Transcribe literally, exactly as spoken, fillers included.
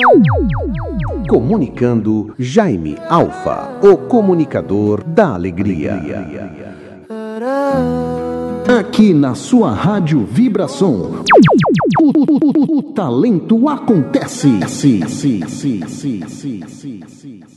Comunicando Jaime Alfa, o comunicador da alegria. Aqui na sua Rádio Vibração, o, o, o, o talento acontece. Sim, sim, sim, sim, sim, sim.